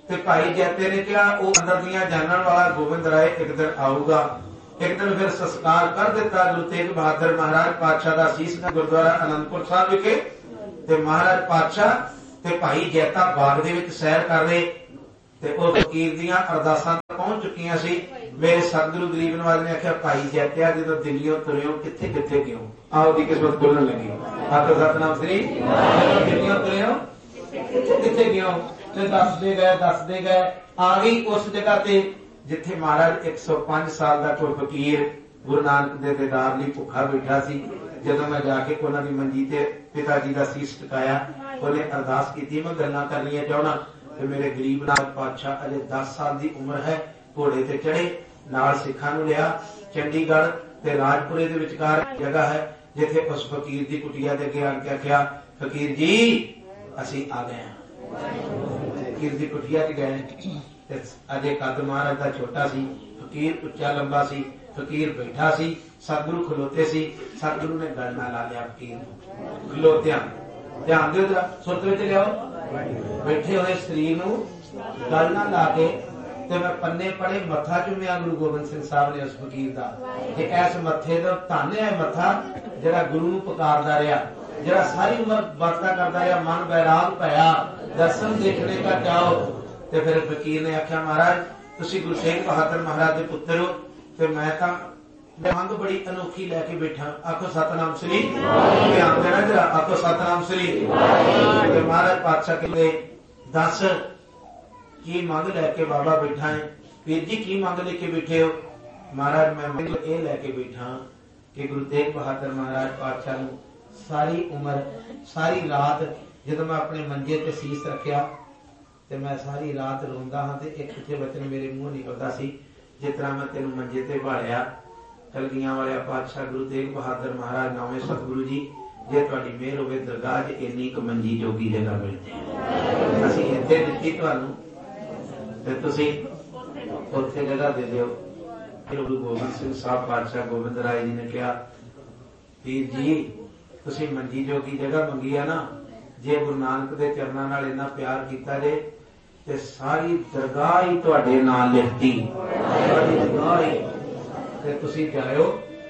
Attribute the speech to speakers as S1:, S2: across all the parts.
S1: ਤੇ ਭਾਈ ਜੈਤੇ ਨੇ ਕਿਹਾ ਉਹ ਅੰਦਰ ਦੀਆਂ ਜਾਣਨ ਵਾਲਾ ਗੋਬਿੰਦ ਰਾਏ ਇੱਕ ਦਿਨ ਆਊਗਾ। ਇੱਕ ਦਿਨ ਫਿਰ ਸੰਸਕਾਰ ਕਰ ਦਿੱਤਾ ਗੁਰੂ ਤੇਗ ਬਹਾਦਰ ਮਹਾਰਾਜ ਪਾਤਸ਼ਾਹ ਦਾ ਸੀਸ ਗੁਰਦੁਆਰਾ ਅਨੰਦਪੁਰ ਸਾਹਿਬ ਵਿਖੇ। ਤੇ ਮਹਾਰਾਜ ਪਾਤਸ਼ਾਹ ਤੇ ਭਾਈ ਜੈਤਾ ਬਾਗ ਦੇ ਵਿੱਚ ਸੈਰ ਕਰ ਰਹੇ ਤੇ ਉਹ ਫਕੀਰ ਦੀਆਂ ਅਰਦਾਸਾਂ ਪਹੁੰਚ ਚੁੱਕੀਆਂ ਸੀ। ਮੇਰੇ ਸਤਿਗੁਰੂ ਗਰੀਬ ਨਵਾਜ ਨੇ ਆਖਿਆ, ਭਾਈ ਜੈਤਿਆ ਜਦੋਂ ਦਿੱਲੀੋਂ ਤੁਰਿਓ ਕਿੱਥੇ ਕਿੱਥੇ ਗਿਓ? ਆਓ ਦੀ ਕਿਸਮਤ ਖੁੱਲਣ ਲੱਗੀ। ਆਖੋ ਸਤਿਨਾਮ ਸ੍ਰੀ। ਜਦੋਂ ਦਿੱਲੀੋਂ ਤੁਰਿਓ ਕਿੱਥੇ ਕਿੱਥੇ ਗਿਓ? ਤੇ ਦੱਸਦੇ ਗਏ ਆ ਗਈ ਉਸ ਜਗ੍ਹਾ ਤੇ ਜਿੱਥੇ ਮਹਾਰਾਜ 105 ਸਾਲ ਦਾ ਕੋਈ ਫਕੀਰ ਗੁਰੂ ਨਾਨਕ ਦੇ ਦੀਦਾਰ ਲਈ ਭੁੱਖਾ ਬੈਠਾ ਸੀ। ਜਦੋਂ ਮੈਂ ਜਾ ਕੇ ਉਹਨਾਂ ਦੀ ਮੰਜੀ ਤੇ ਪਿਤਾ ਜੀ ਦਾ ਸੀਸ ਟਿਕਾਇਆ, ਉਹਨੇ ਅਰਦਾਸ ਕੀਤੀ, ਮੈਂ ਗੱਲਾਂ ਕਰਨੀਆਂ ਚਾਹੁੰਦਾ। ਤੇ ਮੇਰੇ ਗਰੀਬ ਨਾਨਕ ਪਾਤਸ਼ਾਹ ਅਜੇ 10 ਸਾਲ ਦੀ ਉਮਰ ਹੈ, ਘੋੜੇ ਤੇ ਚੜੇ, ਨਾਲ ਸਿੱਖਾਂ ਨੂੰ ਲਿਆ। ਚੰਡੀਗੜ੍ਹ ਤੇ ਰਾਜਪੁਰੇ ਦੇ ਵਿਚਕਾਰ ਜਗ੍ਹਾ ਹੈ ਜਿੱਥੇ ਉਸ ਫਕੀਰ ਦੀ ਕੁਟੀਆ ਦੇ ਅੱਗੇ ਆਣ ਕੇ ਆਖਿਆ, ਫਕੀਰ ਜੀ ਅਸੀਂ ਆ ਗਏ ਹਾਂ। ਫਕੀਰ ਦੀ ਕੁਟੀਆ ਚ ਗਏ ਤੇ ਅਜੇ ਕੱਦ ਮਹਾਰਾਜ ਦਾ ਛੋਟਾ ਸੀ, ਫਕੀਰ ਉੱਚਾ ਲੰਬਾ ਸੀ। ਫਕੀਰ ਬੈਠਾ ਸੀ, ਸਤਿਗੁਰੂ ਖਲੋਤੇ ਸੀ। ਸਤਿਗੁਰੂ ਨੇ ਗੱਲ ਨਾਲ ਲਾ ਲਿਆ ਫਕੀਰ ਨੂੰ ਖਲੋਤਿਆਂ। ਧਿਆਨ ਦਿਓ ਜਰਾ, ਸੁਰਤ ਵਿੱਚ ਲਿਆਓ। ਬੈਠੇ ਹੋਏ ਸਰੀਰ ਨੂੰ ਗੱਲ ਨਾਲ ਲਾ ਕੇ ਤੇ ਮੈਂ ਪੰਨੇ ਪੜੇ, ਮੱਥਾ ਚੁੰਮਿਆ ਗੁਰੂ ਗੋਬਿੰਦ ਸਿੰਘ ਸਾਹਿਬ ਨੇ ਉਸ ਫਕੀਰ ਦਾ। ਤੇ ਇਸ ਮੱਥੇ ਦਾ ਧੰਨ ਹੈ ਮੱਥਾ ਜਿਹੜਾ ਗੁਰੂ ਨੂੰ ਪੁਕਾਰਦਾ ਰਿਹਾ, ਜਿਹੜਾ ਸਾਰੀ ਉਮਰ ਵਰਤਾ ਕਰਦਾ ਰਿਹਾ। ਮਨ ਬੈਰਾਗ ਭਇਆ ਦਰਸ਼ਨ ਦੇਖਣੇ ਦਾ ਚਾਹੋ। ਤੇ ਫਿਰ ਫਕੀਰ ਨੇ ਆਖਿਆ, ਮਹਾਰਾਜ ਤੁਸੀਂ ਗੁਰੂ ਤੇਗ ਬਹਾਦਰ ਮਹਾਰਾਜ ਦੇ ਪੁੱਤਰ ਹੋ ਤੇ ਮੈਂ ਤਾਂ ਮੰਗ ਬੜੀ ਅਨੋਖੀ ਲੈ ਕੇ ਬੈਠਾ। ਆਖੋ ਸਤਨਾਮ ਸ੍ਰੀ। ਧਿਆਨ ਦੇਣਾ ਜਰਾ, ਆਖੋ ਸਤਨਾਮ ਸ੍ਰੀ। ਤੇ ਮਹਾਰਾਜ ਪਾਤਸ਼ਾਹ ਕਹਿੰਦੇ, ਦੱਸ ਕੀ ਮੰਗ ਲੈ ਕੇ ਬਾਬਾ ਬੈਠਾ ਹੈ? ਵੀਰ ਜੀ ਕੀ ਮੰਗ ਲੈ ਕੇ ਬੈਠੇ ਹੋ? ਮਹਾਰਾਜ ਮੈਂ ਮੰਗ ਇਹ ਲੈ ਕੇ ਬੈਠਾ ਕਿ ਗੁਰੂ ਤੇਗ ਬਹਾਦਰ ਮਹਾਰਾਜ ਪਾਤਸ਼ਾਹ ਨੂੰ ਸਾਰੀ ਉਮਰ ਸਾਰੀ ਰਾਤ ਜਦੋਂ ਮੈਂ ਆਪਣੇ ਮੰਜੇ ਤੇ ਸੀਸ ਰੱਖਿਆ ਤੇ ਮੈਂ ਸਾਰੀ ਰਾਤ ਰੋਂਦਾ ਹਾਂ ਤੇ ਇੱਕ ਇੱਥੇ ਵਚਨ ਮੇਰੇ ਮੂੰਹ ਨਿਕਲਦਾ ਸੀ, ਜਿਸ ਤਰ੍ਹਾਂ ਮੈਂ ਤੈਨੂੰ ਮੰਜੇ ਤੇ ਭਾਲਿਆ। ਕਲਗੀਆਂ ਵਾਲਿਆ ਪਾਤਸ਼ਾਹ ਗੁਰੂ ਤੇਗ ਬਹਾਦਰ ਮਹਾਰਾਜ ਨੌਵੇਂ ਸਤਿਗੁਰੂ ਜੀ, ਜੇ ਤੁਹਾਡੀ ਮਿਹਰ ਹੋਵੇ ਦਰਗਾਹ 'ਚ ਇੰਨੀ ਕੁ ਮੰਜੀ ਜੋਗੀ ਜਗ੍ਹਾ ਮਿਲ ਜਾਏ, ਅਸੀਂ ਇੱਥੇ ਦਿੱਤੀ ਤੁਹਾਨੂੰ ਤੇ ਤੁਸੀਂ ਉੱਥੇ ਜਗ੍ਹਾ ਦੇ ਦਿਓ। ਗੁਰੂ ਗੋਬਿੰਦ ਸਿੰਘ ਸਾਹਿਬ ਪਾਤਸ਼ਾਹ ਗੋਬਿੰਦ ਰਾਏ ਜੀ ਨੇ ਕਿਹਾ, ਵੀਰ ਜੀ ਤੁਸੀਂ ਮੰਜੀ ਜੋਗੀ ਜਗ੍ਹਾ ਮੰਗੀ ਆ ਨਾ, ਜੇ ਗੁਰੂ ਨਾਨਕ ਦੇ ਚਰਨਾਂ ਨਾਲ ਇੰਨਾ ਪਿਆਰ ਕੀਤਾ ਜੇ ਤੇ ਸਾਰੀ ਦਰਗਾਹ ਹੀ ਤੁਹਾਡੇ ਨਾਲ ਲਿਖਤੀ, ਸਾਰੀ ਦਰਗਾਹ ਹੀ। ਤੇ ਤੁਸੀਂ ਜਾਇਓ,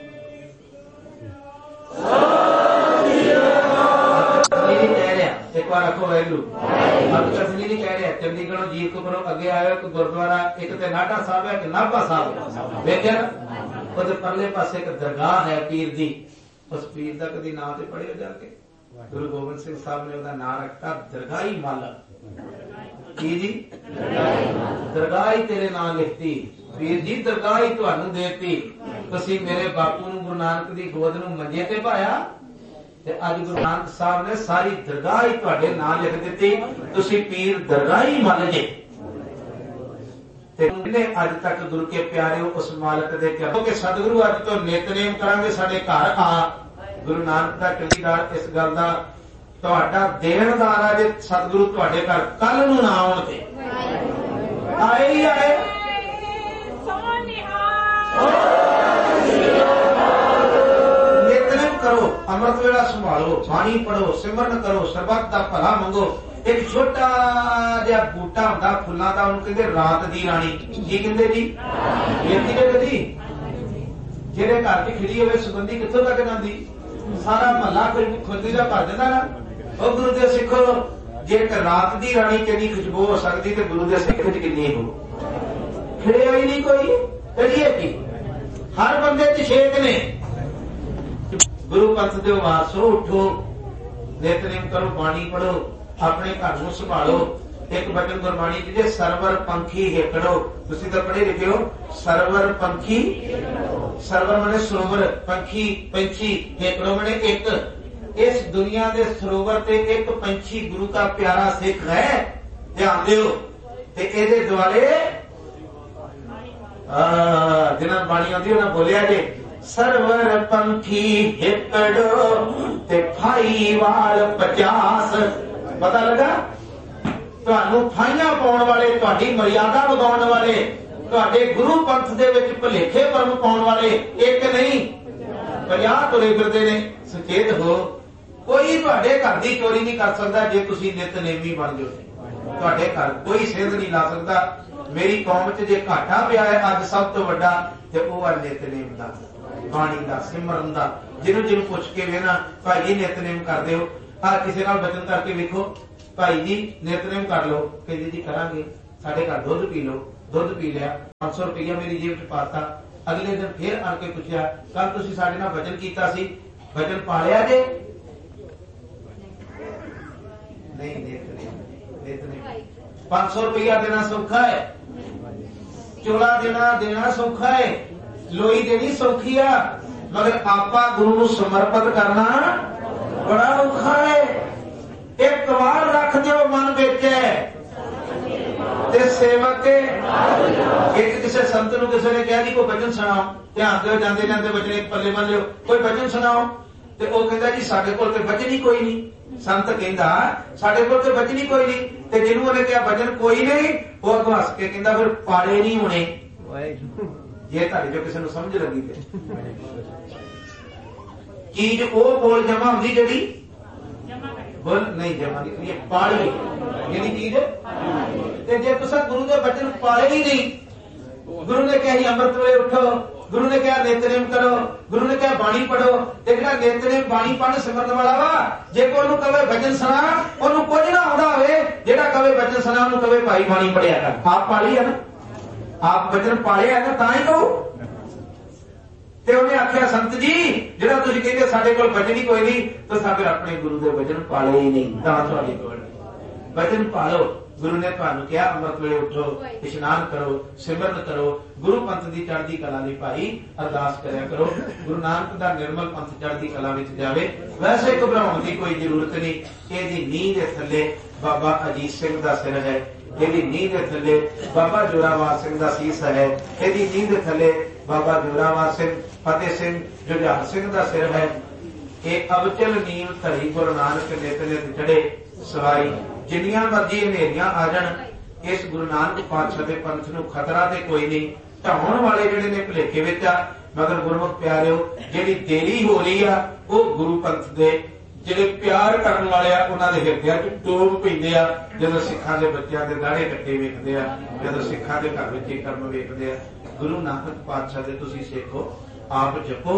S1: ਕਹਿ ਰਿਹਾ ਇੱਕ ਵਾਰ ਆਖੋ ਵਾਹਿਗੁਰੂ। ਕਸਨੀ ਨਹੀਂ ਕਹਿ ਰਿਹਾ, ਚੰਡੀਗੜ੍ਹੋਂ ਜੀਰਕਪੁਰੋਂ ਅੱਗੇ ਆਇਓ, ਇੱਕ ਗੁਰਦੁਆਰਾ, ਇੱਕ ਤੇ ਨਾਢਾ ਸਾਹਿਬ ਹੈ, ਇੱਕ ਨਾਭਾ ਸਾਹਿਬ ਵੇਖਿਆ ਨਾ, ਉਹਦੇ ਪਰਲੇ ਪਾਸੇ ਇੱਕ ਦਰਗਾਹ ਹੈ ਪੀਰ ਦੀ। ਉਸ ਪੀਰ ਦਾ ਕਦੀ ਨਾਂ ਤੇ ਪੜਿਓ ਜਾ ਕੇ। ਗੁਰੂ ਗੋਬਿੰਦ ਸਿੰਘ ਸਾਹਿਬ ਨੇ ਉਹਦਾ ਨਾਂ ਰੱਖਤਾ ਦਰਗਾਹੀ ਮਾਲਕ। ਕੀ ਜੀ? ਦਰਗਾਹ ਹੀ ਤੇਰੇ ਨਾਂ ਲਿਖਤੀ ਵੀਰ ਜੀ, ਦਰਗਾਹ ਹੀ ਤੁਹਾਨੂੰ ਦੇਤੀ। ਤੁਸੀਂ ਮੇਰੇ ਬਾਪੂ ਨੂੰ ਗੁਰੂ ਨਾਨਕ ਦੀ ਗੋਦ ਨੂੰ ਮੰਜੇ ਤੇ ਪਾਇਆ ਤੇ ਅੱਜ ਗੁਰੂ ਨਾਨਕ ਸਾਹਿਬ ਨੇ ਸਾਰੀ ਦਰਗਾਹ ਹੀ ਤੁਹਾਡੇ ਨਾਂ ਲਿਖ ਦਿੱਤੀ। ਤੁਸੀਂ ਪੀਰ ਦਰਗਾਹ ਹੀ ਮੰਨ ਜੇ। ਤੇ ਅੱਜ ਤੱਕ ਗੁਰੂ ਕੇ ਪਿਆਰਿਓ ਉਸ ਮਾਲਕ ਦੇ ਚਰਨਾਂ ਕਿ ਸਤਿਗੁਰੂ ਅੱਜ ਤੋਂ ਨਿਤਨੇਮ ਕਰਾਂਗੇ, ਸਾਡੇ ਘਰ ਆ। ਗੁਰੂ ਨਾਨਕ ਦਾ ਚੌਕੀਦਾਰ ਇਸ ਗੱਲ ਦਾ ਤੁਹਾਡਾ ਦੇਣਦਾਰ ਆ ਜੇ ਸਤਿਗੁਰੂ ਤੁਹਾਡੇ ਘਰ ਕੱਲ ਨੂੰ ਨਾ ਆਉਣ ਤੇ ਆਏ ਹੀ ਆਏ। ਨਿਤਨੇਮ ਕਰੋ, ਅੰਮ੍ਰਿਤ ਵੇਲਾ ਸੰਭਾਲੋ, ਬਾਣੀ ਪੜੋ, ਸਿਮਰਨ ਕਰੋ, ਸਰਬੱਤ ਦਾ ਭਲਾ ਮੰਗੋ। ਇੱਕ ਛੋਟਾ ਜਿਹਾ ਬੂਟਾ ਹੁੰਦਾ ਫੁੱਲਾਂ ਦਾ, ਉਹਨੂੰ ਕਹਿੰਦੇ ਰਾਤ ਦੀ ਰਾਣੀ। ਕੀ ਕਹਿੰਦੇ ਜੀ? ਵੇਖੀ ਨੇ ਕਦੀ? ਜਿਹੜੇ ਘਰ ਦੀ ਖਿੜੀ ਹੋਵੇ ਸੁਗੰਧੀ ਕਿੱਥੋਂ ਤੱਕ ਜਾਂਦੀ? ਸਾਰਾ ਮਹੱਲਾ ਕੋਈ ਖੁਸ਼ਬੂ ਦਾ ਭਰ ਦਿੰਦਾ ਨਾ। ਉਹ ਗੁਰੂ ਦੇ ਸਿੱਖੋ, ਜੇ ਇੱਕ ਰਾਤ ਦੀ ਰਾਣੀ ਕਿੰਨੀ ਖੁਸ਼ਬੂ ਹੋ ਸਕਦੀ ਤੇ ਗੁਰੂ ਦੇ ਸਿੱਖ ਚ ਕਿੰਨੀ ਹੋ। ਖਿੜਿਆ ਹੀ ਨਹੀਂ ਕੋਈ, ਕਰੀਏ ਕੀ? ਹਰ ਬੰਦੇ ਚ ਛੇਕ ਨੇ। ਗੁਰੂ ਪੰਥ ਦੇ ਵਾਰਸੋ, ਉੱਠੋ, ਨਿਤਨੇਮ ਕਰੋ, ਬਾਣੀ ਪੜੋ, ਆਪਣੇ ਘਰ ਨੂੰ ਸੰਭਾਲੋ। ਇੱਕ ਬਚਨ ਗੁਰਬਾਣੀ ਚ ਜੇ ਸਰਵਰ ਪੰਖੀ ਹੇਕੜੋ, ਤੁਸੀਂ ਤਾਂ ਪੜ੍ਹੇ ਲਿਖੇ ਹੋ। ਸਰਵਰ ਪੰਖੀ, ਸਰਵਰ ਮਨੇ ਸਰੋਵਰ, ਪੰਖੀ ਪੰਛੀ, ਹੇਕੜੋ ਮਨੇ ਇੱਕ। ਇਸ ਦੁਨੀਆ ਦੇ ਸਰੋਵਰ ਤੇ ਇੱਕ ਪੰਛੀ ਗੁਰੂ ਦਾ ਪਿਆਰਾ ਸਿੱਖ ਹੈ, ਧਿਆਨ ਦਿਓ। ਤੇ ਇਹਦੇ ਦੁਆਲੇ ਜਿਹਨਾਂ ਬਾਣੀ ਆਉਂਦੀ ਉਹਨਾਂ ਬੋਲਿਆ ਜੇ ਸਰਵਰ ਪੰਖੀ ਹੇਕੜੋ ਤੇ ਫਾਈ ਵਾਲ 50। ਪਤਾ ਲੱਗਾ? ਤੁਹਾਨੂੰ ਫਾਈਆਂ ਪਾਉਣ ਵਾਲੇ, ਤੁਹਾਡੀ ਮਰਿਆਦਾ ਵਧਾਉਣ ਵਾਲੇ, ਤੁਹਾਡੇ ਗੁਰੂ ਪੰਥ ਦੇ ਵਿੱਚ ਭੁਲੇਖੇ ਭਰਮ ਪਾਉਣ ਵਾਲੇ ਇੱਕ ਨਹੀਂ 50 ਤੁਰੇ ਫਿਰਦੇ ਨੇ। ਸੁਚੇਤ ਹੋ, ਕੋਈ ਤੁਹਾਡੇ ਘਰ ਦੀ ਚੋਰੀ ਨਹੀਂ ਕਰ ਸਕਦਾ ਜੇ ਤੁਸੀਂ ਨਿਤਨੇਮੀ ਬਣ ਜਾਓ। तुहाडे घर कोई सेध नहीं ला सकता। मेरी कौम च जे घाटा पिया है अज सब तो वड्डा ते ओह है नितनेम दा, बाणी दा, सिमरन दा। जिन्हों पुछ के वेना भाई जी नितनेम करदे हो, किसी नाल वचन करके वेखो भाई जी नितनेम कर लो, कहंदे जी करांगे, साडे घर दुध पी लो, दुध पी लिया, 500 रुपया मेरी जेब च पाता। अगले दिन फिर आके पूछया कल तुसीं साडे नाल वचन कीता सी, वचन पालिया जे? नहीं, नितनेम 500 रुपया देना सौखा है, चोला देना सौखा है, लोई देनी सौखी है, मगर आपा गुरु नूं समर्पित करना बड़ा औखा है। एक बार रख दो मन विच ते सेवक एक किसी संत नूं किसी ने कहा जी कोई वचन सुनाओ, ध्यान दो जाते जाते वचन एक पल्ले बन लियो, कोई वचन सुनाओ, ते ओह कहंदा जी साडे कोल ते वचन ही कोई नहीं। संत कहंदा साडे कोल ते वचन ही कोई नहीं, ते जिन्हों ने कहा वचन कोई नहीं वो अगों हस के कहंदा फिर पाड़े नहीं होने। जे तुहाडे जो किसी नूं समझ लगी ते चीज ओह कोल जमा होंदी जिहड़ी बोल नहीं जमा नहीं पाली जिहड़ी चीज ते जे तुसां गुरु दे वचन पाले ही नहीं, गुरु ने कहा अमृत वेले उठो, गुरु ने कहा नितनेम करो, गुरु ने कहा बाणी पढ़ो, ते जिहड़ा नितनेम बाणी पढ़ सिमरन वाला वा जे कोई ओनूं कहे वचन सुना ओनूं कुछ ना आउंदा होवे, जिहड़ा कहे वचन सुना ओनूं कहे भाई बाणी पढ़िया कर। आप पाली है ना, आप वचन पाले है ना, तां ही कहो। ते उन्हें आख्या संत जी जिहड़ा तुसीं कहंदे साडे कोल वचन ही कोई नहीं, तुसां फिर अपने गुरु दे वचन पाले ही नहीं, तां तुहाडे कोल वचन पालो। गुरु ने तुहानूं कहा अमृत वेले उठो, इशनान करो, सिमरन करो, गुरु पंथ दी चढ़दी कला दी भाई अरदास करया करो, गुरु नानक दा निर्मल पंथ चढ़दी कला विच जावे। वैसे घबराउण दी कोई जरूरत नहीं। इहदी नींह दे थल्ले बाबा अजीत सिंह दा सिर है, इहदी नींह दे थल्ले बाबा जोरावर सिंह दा सीस है, इहदी नींह दे थल्ले बाबा जोरावर सिंह, फतेह सिंह, जुझार सिंह दा सिर है। ਇਹ ਅਵਚਲ ਨੀਮ ਧਰੀ ਗੁਰੂ ਨਾਨਕ ਨਿਤ ਨਿਤ ਚੜੇ ਸਵਾਰੀ। ਜਿੰਨੀਆਂ ਮਰਜੀ ਹਨੇਰੀਆਂ ਆ ਜਾਣ ਇਸ ਗੁਰੂ ਨਾਨਕ ਪਾਤਸ਼ਾਹ ਦੇ ਪੰਥ ਨੂੰ ਖਤਰਾ ਤੇ ਕੋਈ ਨਹੀਂ। ਢਾਉਣ ਵਾਲੇ ਜਿਹੜੇ ਨੇ ਭੁਲੇਖੇ ਵਿੱਚ ਆ, ਮਗਰ ਗੁਰਮੁਖ ਪਿਆਰਿਓ ਜਿਹੜੀ ਦੇਰੀ ਹੋ ਰਹੀ ਆ ਉਹ ਗੁਰੂ ਪੰਥ ਦੇ ਜਿਹੜੇ ਪਿਆਰ ਕਰਨ ਵਾਲੇ ਆ ਉਹਨਾਂ ਦੇ ਹਿਰਦਿਆਂ 'ਚ ਡੋਬ ਪੈਂਦੇ ਆ। ਜਦੋਂ ਸਿੱਖਾਂ ਦੇ ਬੱਚਿਆਂ ਦੇ ਦਾੜੇ ਕੱਟੇ ਵੇਖਦੇ ਆ, ਜਦੋਂ ਸਿੱਖਾਂ ਦੇ ਘਰ ਵਿੱਚ ਇਹ ਕਰਮ ਵੇਖਦੇ ਆ। ਗੁਰੂ ਨਾਨਕ ਪਾਤਸ਼ਾਹ ਦੇ ਤੁਸੀਂ ਸਿੱਖੋ, आप जपो,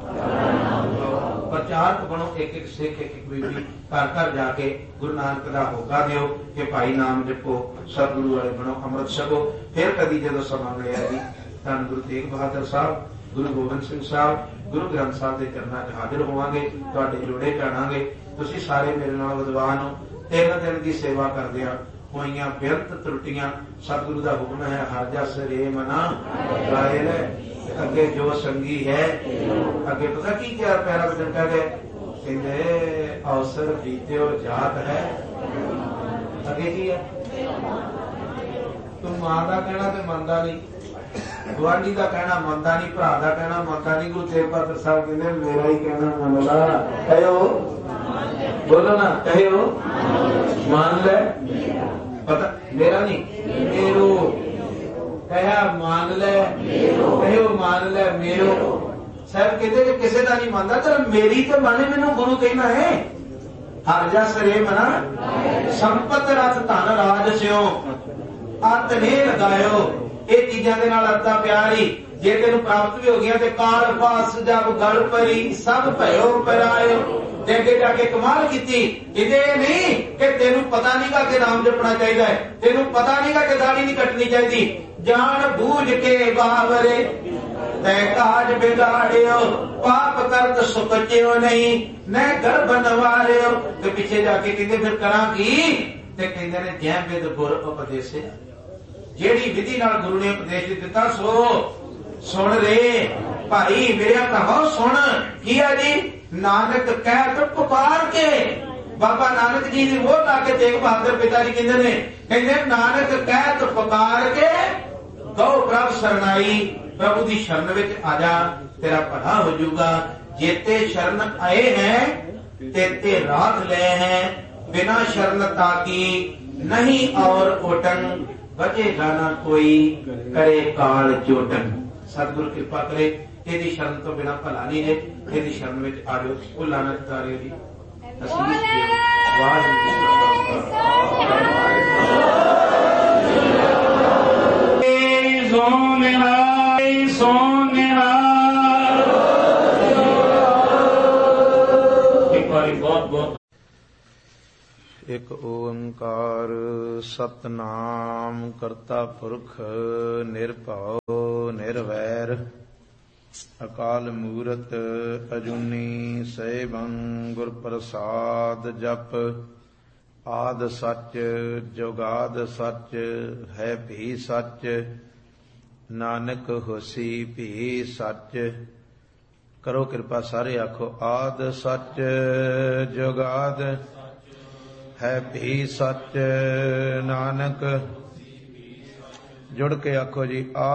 S1: प्रचारक बनो, एक एक सिख एक एक बीबी घर घर जाके गुरु नानक का होगा दिओ कि भाई नाम जपो, सतगुरु वाले बनो, अमृत छको। फिर कभी जो समा मिलिया जी धन गुरु तेग बहादुर साहब, गुरु गोबिंद सिंह साहब, गुरु ग्रंथ साहब के चरणों च हाजिर होवांगे, तुहाडे जोड़े चढ़ांगे। तुसीं सारे मेरे नाल विद्वान हो। 3 दिन की सेवा करदिआं होईयां बेअंत त्रुटियां सतगुरु का हुक्म है हर जस रे मना गायल। अगे जो संगी है अगे पता की क्या पैरा वचन कह गए, कहते अवसर बीते और जात है। अगे की है तू मां का कहना तो मनता नहीं, गुआढ़ी का कहना मनता नहीं, भरा का कहना मनता नहीं। गुरु तेग बहादुर साहब कहते मेरा ही कहना मन ला, कहो बोलो ना, कहो मान ले, पता मेरा नहीं मेरो, कहा मान ले, कहो मान ले मेरो। साहब कहते कि किसी का नहीं मानता, चल मेरी तो माने मैनू गुरु कहना है। हर जस रे मना संपत रथ धन राज स्यो अंत नहीं लगायो। ये चीजा के नाल अद्धा प्यार ही जे तेन प्राप्त भी हो गया तो काल पास जब गल परी सब भयो परायो। अगे जाके कमाल की इदे नहीं कि तेन पता नहीं का कि नाम जपना चाहिए, तेन पता नहीं का कि दाढ़ी नहीं कटनी चाहिए। जान बूझ के बावरे तै काज बिगाड़ियो, पाप करत सुकचियो नहीं न गर्भ नवारियो। तो पीछे जाके कहते फिर करा की, कहते ने जै विद गुर उपदेश, जेड़ी विधि नाल गुरु ने उपदेश दिता सो सुन रे भाई मेरा कहो सुन। की है जी नानक कह तो पुकार के, बाबा नानक जी ने वो ला के तेग बहादुर पिता जी कहते ने, कहते नानक कह तो पुकार के गौ प्रभ शरणाई। प्रभु की शरण विच आ जा, तेरा भला हो जाऊगा। जेते शरण आए हैं तेते राख ले हैं, बिना शरणता की नहीं और ओटन, बचेगा ना कोई करे काल चोटन। सतगुरु कृपा करे, ਇਹਦੀ ਸ਼ਰਨ ਤੋਂ ਬਿਨਾ ਭਲਾ ਨਹੀਂ ਹੈ। ਇਹਦੀ ਸ਼ਰਨ ਵਿੱਚ ਆ ਜਾਓ, ਉਹ ਲਾਨਤ ਤਾਰਿਓ ਜੀ। ਅਸੀਂ ਵਾਹਿਗੁਰੂ
S2: ਸੋ ਨਿਹਾਲ ਸੋ ਨਿਹਾਲ। ਇੱਕ ਵਾਰੀ ਬਹੁਤ ਬਹੁਤ।
S1: ਇਕ ਓੰਕਾਰ ਸਤਨਾਮ ਕਰਤਾ ਪੁਰਖ ਨਿਰਭਉ ਨਿਰਵੈਰ ਅਕਾਲ ਮੂਰਤ ਅਜੂਨੀ ਸੈਭੰ ਗੁਰ ਪ੍ਰਸਾਦ ਜਪ। ਆਦ ਸੱਚ ਜੁਗਾਦ ਸੱਚ ਹੈ ਭੀ ਸੱਚ ਨਾਨਕ ਹੋਸੀ ਭੀ ਸੱਚ। ਕਰੋ ਕਿਰਪਾ ਸਾਰੇ ਆਖੋ ਆਦ ਸੱਚ ਜੁਗਾਦ ਹੈ ਭੀ ਸੱਚ ਨਾਨਕ। ਜੁੜ ਕੇ ਆਖੋ ਜੀ